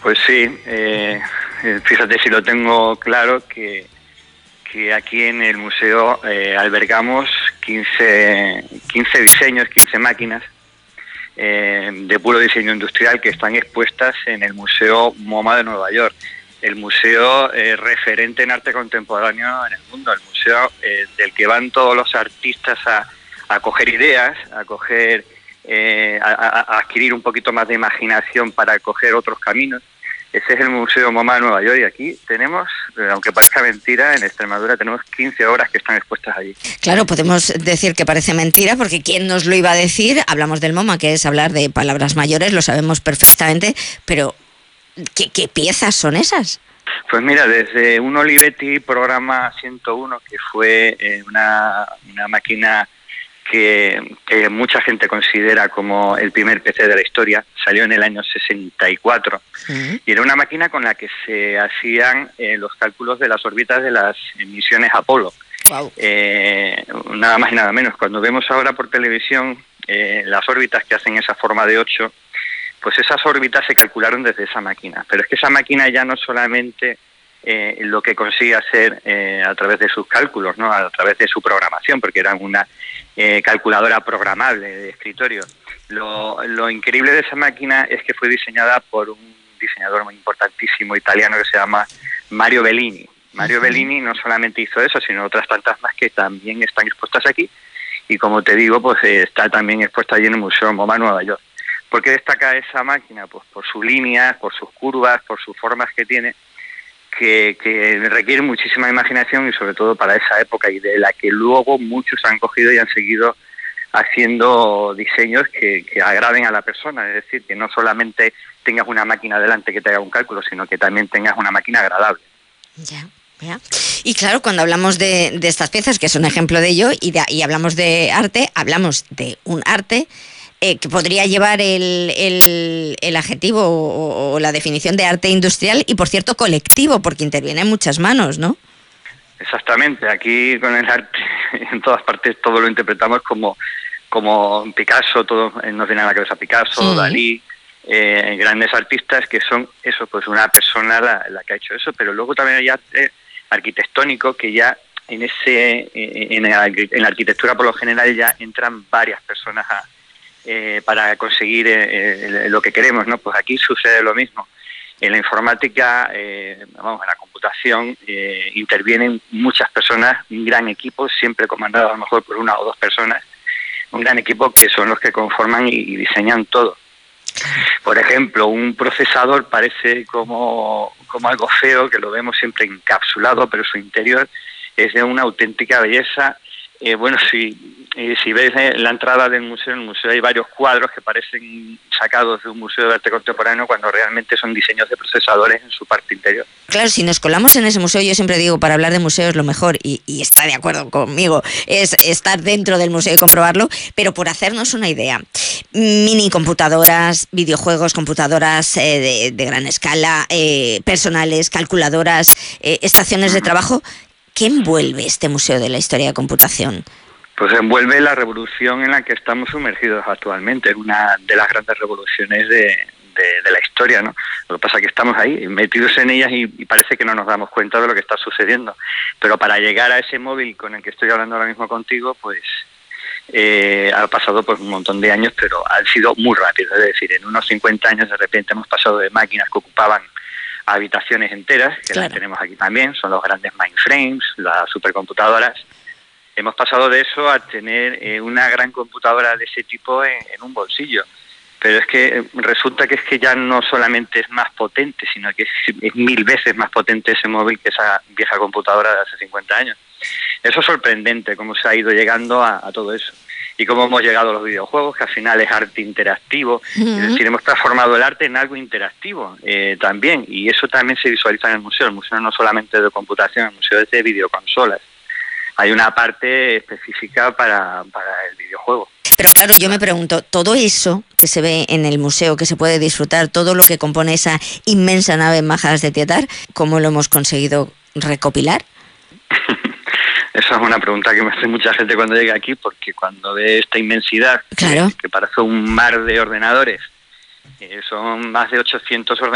Pues sí, fíjate si lo tengo claro que aquí en el museo albergamos 15 diseños, 15 máquinas de puro diseño industrial que están expuestas en el Museo MoMA de Nueva York, el museo referente en arte contemporáneo en el mundo, el museo del que van todos los artistas a coger ideas, a adquirir un poquito más de imaginación para coger otros caminos. Ese es el Museo MoMA de Nueva York y aquí tenemos, aunque parezca mentira, en Extremadura tenemos 15 obras que están expuestas allí. Claro, podemos decir que parece mentira porque ¿quién nos lo iba a decir? Hablamos del MoMA, que es hablar de palabras mayores, lo sabemos perfectamente, pero ¿qué piezas son esas? Pues mira, desde un Olivetti programa 101, que fue una máquina que mucha gente considera como el primer PC de la historia, salió en el año 64, y era una máquina con la que se hacían los cálculos de las órbitas de las misiones Apolo. Wow. Nada más y nada menos. Cuando vemos ahora por televisión las órbitas que hacen esa forma de 8, pues esas órbitas se calcularon desde esa máquina. Pero es que esa máquina ya no solamente lo que consigue hacer a través de sus cálculos, ¿no? A través de su programación, porque era una calculadora programable de escritorio. Lo increíble de esa máquina es que fue diseñada por un diseñador muy importantísimo italiano que se llama Mario Bellini. Mario Bellini no solamente hizo eso, sino otras tantas más que también están expuestas aquí, y como te digo, pues está también expuesta allí en el Museo MoMA Nueva York. ¿Por qué destaca esa máquina? Pues por sus líneas, por sus curvas, por sus formas que tiene, que requiere muchísima imaginación, y sobre todo para esa época, y de la que luego muchos han cogido y han seguido haciendo diseños que agraden a la persona. Es decir, que no solamente tengas una máquina delante que te haga un cálculo, sino que también tengas una máquina agradable. Ya. Y claro, cuando hablamos de estas piezas, que es un ejemplo de ello, y hablamos de arte, hablamos de un arte que podría llevar el adjetivo o la definición de arte industrial y, por cierto, colectivo, porque interviene en muchas manos, ¿no? Exactamente. Aquí con el arte, en todas partes, todo lo interpretamos como Picasso, todo nos viene a la cabeza Picasso, Dalí, grandes artistas que son eso, pues una persona la que ha hecho eso, pero luego también hay arte arquitectónico que ya en la arquitectura por lo general ya entran varias personas para conseguir lo que queremos, ¿no? Pues aquí sucede lo mismo. En la informática, en la computación, intervienen muchas personas, un gran equipo, siempre comandado a lo mejor por una o dos personas, un gran equipo que son los que conforman y diseñan todo. Por ejemplo, un procesador parece como algo feo, que lo vemos siempre encapsulado, pero su interior es de una auténtica belleza. Si ves la entrada del museo, en el museo hay varios cuadros que parecen sacados de un museo de arte contemporáneo, cuando realmente son diseños de procesadores en su parte interior. Claro, si nos colamos en ese museo, yo siempre digo, para hablar de museos lo mejor, y está de acuerdo conmigo, es estar dentro del museo y comprobarlo, pero por hacernos una idea, mini computadoras, videojuegos, computadoras de gran escala, personales, calculadoras, estaciones de trabajo. ¿Qué envuelve este Museo de la Historia de Computación? Pues envuelve la revolución en la que estamos sumergidos actualmente, en una de las grandes revoluciones de la historia, ¿no? Lo que pasa es que estamos ahí, metidos en ellas, y parece que no nos damos cuenta de lo que está sucediendo. Pero para llegar a ese móvil con el que estoy hablando ahora mismo contigo, pues ha pasado pues un montón de años, pero han sido muy rápidos. Es decir, en unos 50 años de repente hemos pasado de máquinas que ocupaban habitaciones enteras, que claro, las tenemos aquí también, son los grandes mainframes, las supercomputadoras. Hemos pasado de eso a tener una gran computadora de ese tipo en un bolsillo. Pero es que resulta que ya no solamente es más potente, sino que es 1000 veces más potente ese móvil que esa vieja computadora de hace 50 años. Eso es sorprendente, cómo se ha ido llegando a todo eso. Y cómo hemos llegado a los videojuegos, que al final es arte interactivo. Es decir, hemos transformado el arte en algo interactivo también. Y eso también se visualiza en el museo. El museo no solamente es de computación, el museo es de videoconsolas. Hay una parte específica para el videojuego. Pero claro, yo me pregunto, todo eso que se ve en el museo, que se puede disfrutar, todo lo que compone esa inmensa nave en Majadas de Tietar, ¿cómo lo hemos conseguido recopilar? Esa es una pregunta que me hace mucha gente cuando llega aquí, porque cuando ve esta inmensidad, claro, que parece un mar de ordenadores, son más de 800 ordenadores,